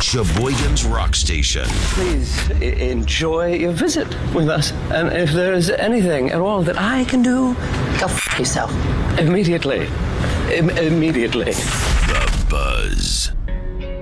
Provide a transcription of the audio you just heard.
Sheboygan's Rock Station. Please enjoy your visit with us. And if there's anything at all that I can do, Go f*** yourself. immediately. Immediately.